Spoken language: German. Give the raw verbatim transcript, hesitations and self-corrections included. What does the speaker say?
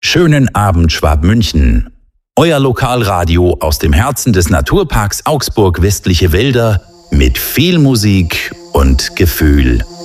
Schönen Abend Schwabmünchen. Euer Lokalradio aus dem Herzen des Naturparks Augsburg Westliche Wälder mit viel Musik und Gefühl.